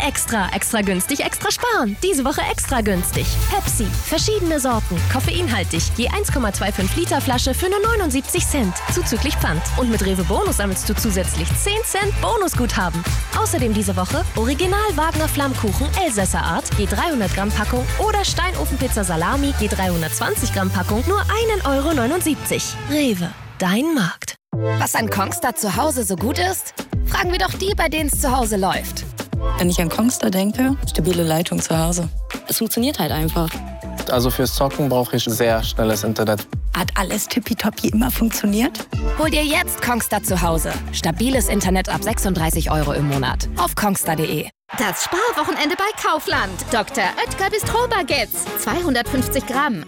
Extra. Extra günstig, extra sparen. Diese Woche extra günstig. Pepsi. Verschiedene Sorten. Koffeinhaltig. Je 1,25 Liter Flasche für nur 79 Cent. Zuzüglich Pfand. Und mit Rewe Bonus sammelst du zusätzlich 10 Cent Bonusguthaben. Außerdem diese Woche Original Wagner Flammkuchen Elsässer Art. Je 300 Gramm Packung. Oder Steinofenpizza Salami. Je 320 Gramm Packung. Nur 1,79 €. Rewe. Dein Markt. Was an Kongstar zu Hause so gut ist? Fragen wir doch die, bei denen es zu Hause läuft. Wenn ich an Kongstar denke, stabile Leitung zu Hause. Es funktioniert halt einfach. Also fürs Zocken brauche ich sehr schnelles Internet. Hat alles tippitoppi immer funktioniert? Hol dir jetzt Kongstar zu Hause. Stabiles Internet ab 36 € im Monat. Auf kongstar.de. Das Sparwochenende bei Kaufland. Dr. Oetker Bistro-Baguettes. 250 Gramm,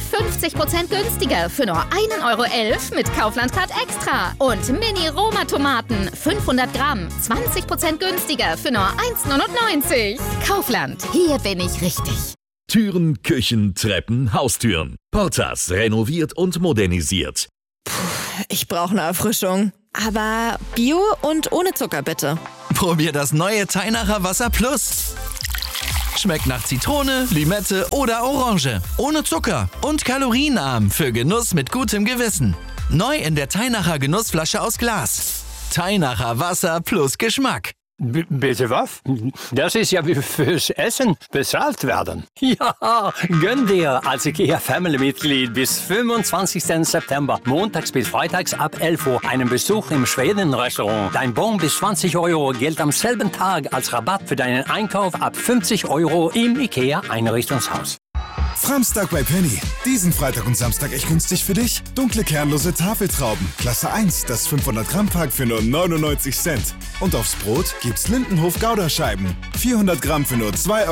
51% günstiger für nur 1,11 € mit Kaufland Card Extra. Und Mini-Roma-Tomaten, 500 Gramm, 20% günstiger für nur 1,99 €. Kaufland, hier bin ich richtig. Türen, Küchen, Treppen, Haustüren. Portas renoviert und modernisiert. Ich brauche eine Erfrischung. Aber Bio und ohne Zucker, bitte. Probier das neue Teinacher Wasser Plus. Schmeckt nach Zitrone, Limette oder Orange. Ohne Zucker und kalorienarm für Genuss mit gutem Gewissen. Neu in der Teinacher Genussflasche aus Glas. Teinacher Wasser plus Geschmack. Bitte was? Das ist ja wie fürs Essen bezahlt werden. Ja, gönn dir als IKEA-Family-Mitglied bis 25. September, montags bis freitags ab 11 Uhr, einen Besuch im Schweden-Restaurant. Dein Bon bis 20 € gilt am selben Tag als Rabatt für deinen Einkauf ab 50 € im IKEA-Einrichtungshaus. Framstag bei Penny. Diesen Freitag und Samstag echt günstig für dich. Dunkle kernlose Tafeltrauben. Klasse 1, das 500 Gramm Pack für nur 99 Cent. Und aufs Brot gibt's Lindenhof Gouda-Scheiben. 400 Gramm für nur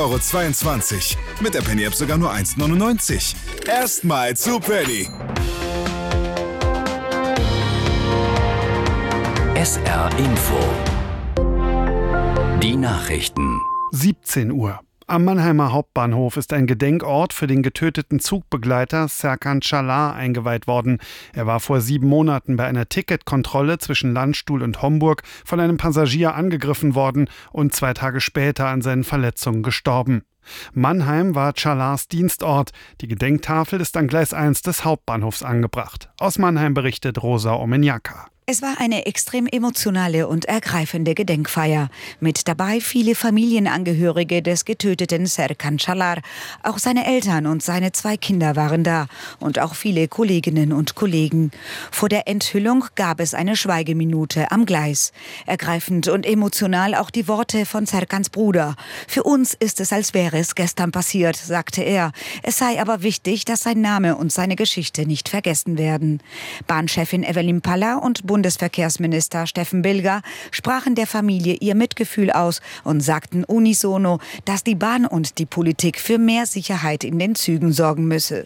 2,22 €. Mit der Penny-App sogar nur 1,99 €. Erstmal zu Penny. SR Info. Die Nachrichten. 17 Uhr. Am Mannheimer Hauptbahnhof ist ein Gedenkort für den getöteten Zugbegleiter Serkan Çalar eingeweiht worden. Er war vor 7 Monaten bei einer Ticketkontrolle zwischen Landstuhl und Homburg von einem Passagier angegriffen worden und 2 Tage später an seinen Verletzungen gestorben. Mannheim war Çalars Dienstort. Die Gedenktafel ist an Gleis 1 des Hauptbahnhofs angebracht. Aus Mannheim berichtet Rosa Omeniaka. Es war eine extrem emotionale und ergreifende Gedenkfeier. Mit dabei viele Familienangehörige des getöteten Serkan Çalar. Auch seine Eltern und seine 2 Kinder waren da. Und auch viele Kolleginnen und Kollegen. Vor der Enthüllung gab es eine Schweigeminute am Gleis. Ergreifend und emotional auch die Worte von Serkans Bruder. Für uns ist es, als wäre es gestern passiert, sagte er. Es sei aber wichtig, dass sein Name und seine Geschichte nicht vergessen werden. Bahnchefin Evelyn Palla und Bundesverkehrsminister Steffen Bilger sprachen der Familie ihr Mitgefühl aus und sagten unisono, dass die Bahn und die Politik für mehr Sicherheit in den Zügen sorgen müsse.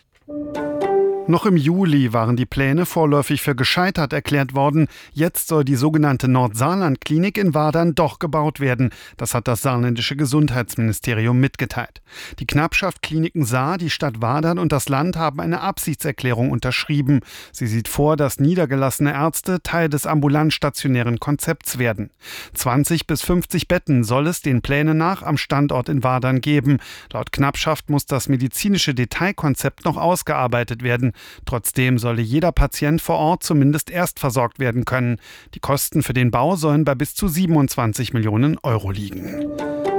Noch im Juli waren die Pläne vorläufig für gescheitert erklärt worden. Jetzt soll die sogenannte Nordsaarland-Klinik in Wadern doch gebaut werden. Das hat das saarländische Gesundheitsministerium mitgeteilt. Die Knappschaft Kliniken Saar, die Stadt Wadern und das Land haben eine Absichtserklärung unterschrieben. Sie sieht vor, dass niedergelassene Ärzte Teil des ambulant-stationären Konzepts werden. 20 bis 50 Betten soll es den Plänen nach am Standort in Wadern geben. Laut Knappschaft muss das medizinische Detailkonzept noch ausgearbeitet werden. Trotzdem solle jeder Patient vor Ort zumindest erst versorgt werden können. Die Kosten für den Bau sollen bei bis zu 27 Millionen € liegen.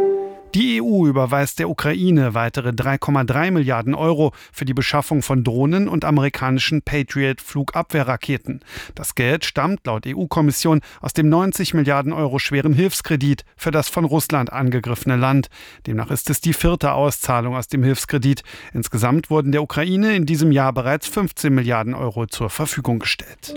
Die EU überweist der Ukraine weitere 3,3 Milliarden € für die Beschaffung von Drohnen und amerikanischen Patriot-Flugabwehrraketen. Das Geld stammt laut EU-Kommission aus dem 90 Milliarden € schweren Hilfskredit für das von Russland angegriffene Land. Demnach ist es die 4. Auszahlung aus dem Hilfskredit. Insgesamt wurden der Ukraine in diesem Jahr bereits 15 Milliarden € zur Verfügung gestellt.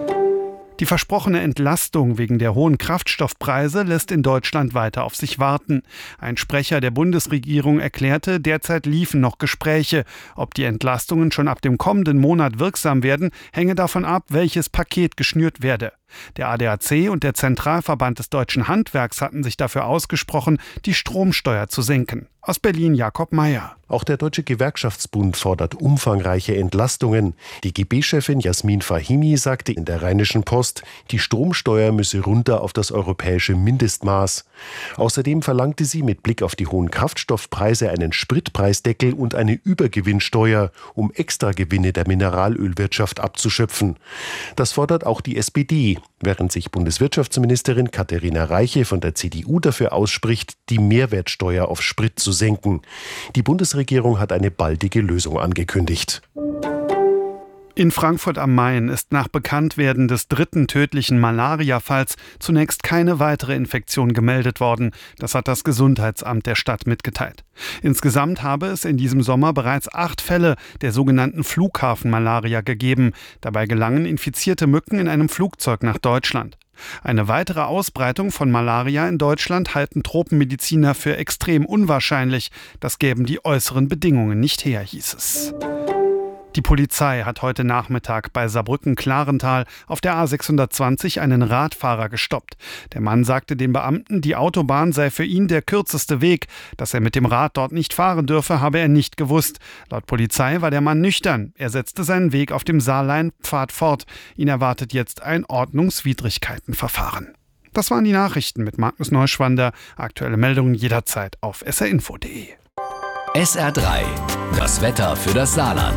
Die versprochene Entlastung wegen der hohen Kraftstoffpreise lässt in Deutschland weiter auf sich warten. Ein Sprecher der Bundesregierung erklärte, derzeit liefen noch Gespräche. Ob die Entlastungen schon ab dem kommenden Monat wirksam werden, hänge davon ab, welches Paket geschnürt werde. Der ADAC und der Zentralverband des Deutschen Handwerks hatten sich dafür ausgesprochen, die Stromsteuer zu senken. Aus Berlin Jakob Mayer. Auch der Deutsche Gewerkschaftsbund fordert umfangreiche Entlastungen. Die DGB-Chefin Jasmin Fahimi sagte in der Rheinischen Post, die Stromsteuer müsse runter auf das europäische Mindestmaß. Außerdem verlangte sie mit Blick auf die hohen Kraftstoffpreise einen Spritpreisdeckel und eine Übergewinnsteuer, um Extragewinne der Mineralölwirtschaft abzuschöpfen. Das fordert auch die SPD, während sich Bundeswirtschaftsministerin Katharina Reiche von der CDU dafür ausspricht, die Mehrwertsteuer auf Sprit zu senken. Die Bundesregierung hat eine baldige Lösung angekündigt. In Frankfurt am Main ist nach Bekanntwerden des 3. tödlichen Malaria-Falls zunächst keine weitere Infektion gemeldet worden. Das hat das Gesundheitsamt der Stadt mitgeteilt. Insgesamt habe es in diesem Sommer bereits 8 Fälle der sogenannten Flughafenmalaria gegeben. Dabei gelangen infizierte Mücken in einem Flugzeug nach Deutschland. Eine weitere Ausbreitung von Malaria in Deutschland halten Tropenmediziner für extrem unwahrscheinlich. Das gäben die äußeren Bedingungen nicht her, hieß es. Die Polizei hat heute Nachmittag bei Saarbrücken-Klarental auf der A620 einen Radfahrer gestoppt. Der Mann sagte den Beamten, die Autobahn sei für ihn der kürzeste Weg. Dass er mit dem Rad dort nicht fahren dürfe, habe er nicht gewusst. Laut Polizei war der Mann nüchtern. Er setzte seinen Weg auf dem Saarleinpfad fort. Ihn erwartet jetzt ein Ordnungswidrigkeitenverfahren. Das waren die Nachrichten mit Magnus Neuschwander. Aktuelle Meldungen jederzeit auf srinfo.de. SR3, das Wetter für das Saarland.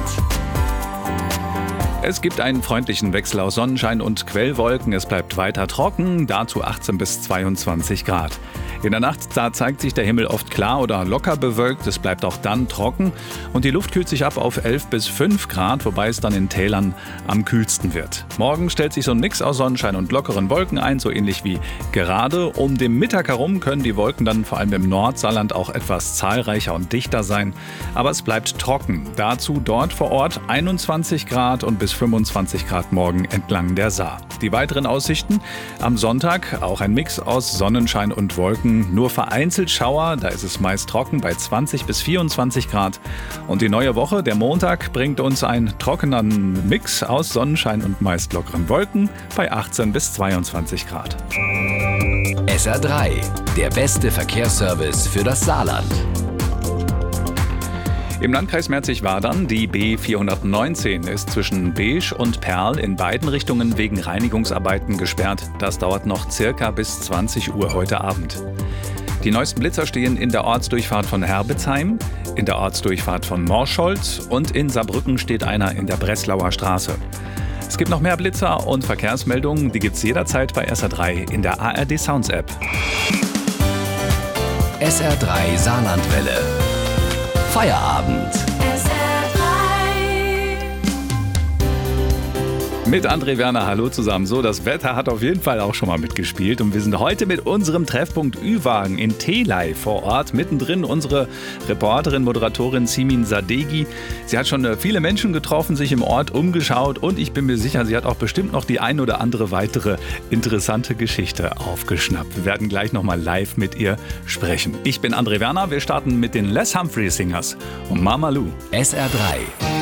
Es gibt einen freundlichen Wechsel aus Sonnenschein und Quellwolken. Es bleibt weiter trocken, dazu 18 bis 22 Grad. In der Nacht, da zeigt sich der Himmel oft klar oder locker bewölkt. Es bleibt auch dann trocken und die Luft kühlt sich ab auf 11 bis 5 Grad, wobei es dann in Tälern am kühlsten wird. Morgen stellt sich so ein Mix aus Sonnenschein und lockeren Wolken ein, so ähnlich wie gerade. Um den Mittag herum können die Wolken dann vor allem im Nordsaarland auch etwas zahlreicher und dichter sein. Aber es bleibt trocken. Dazu dort vor Ort 21 Grad und bis 25 Grad morgen entlang der Saar. Die weiteren Aussichten: am Sonntag auch ein Mix aus Sonnenschein und Wolken. Nur vereinzelt Schauer, da ist es meist trocken bei 20 bis 24 Grad. Und die neue Woche, der Montag, bringt uns einen trockenen Mix aus Sonnenschein und meist lockeren Wolken bei 18 bis 22 Grad. SR3, der beste Verkehrsservice für das Saarland. Im Landkreis Merzig-Wadern, die B419 ist zwischen Beesch und Perl in beiden Richtungen wegen Reinigungsarbeiten gesperrt. Das dauert noch circa bis 20 Uhr heute Abend. Die neuesten Blitzer stehen in der Ortsdurchfahrt von Herbitzheim, in der Ortsdurchfahrt von Morscholz und in Saarbrücken steht einer in der Breslauer Straße. Es gibt noch mehr Blitzer und Verkehrsmeldungen, die gibt's jederzeit bei SR3 in der ARD Sounds App. SR3 Saarlandwelle. Feierabend. Mit André Werner, hallo zusammen. So, das Wetter hat auf jeden Fall auch schon mal mitgespielt und wir sind heute mit unserem Treffpunkt Ü-Wagen in Telei vor Ort. Mittendrin unsere Reporterin, Moderatorin Simin Sadeghi. Sie hat schon viele Menschen getroffen, sich im Ort umgeschaut und ich bin mir sicher, sie hat auch bestimmt noch die ein oder andere weitere interessante Geschichte aufgeschnappt. Wir werden gleich nochmal live mit ihr sprechen. Ich bin André Werner, wir starten mit den Les Humphrey Singers und Mama Lou. SR3.